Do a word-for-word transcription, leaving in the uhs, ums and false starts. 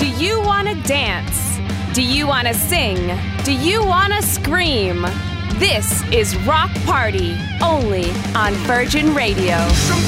Do you want to dance? Do you want to sing? Do you want to scream? This is Rock Party, only on Virgin Radio.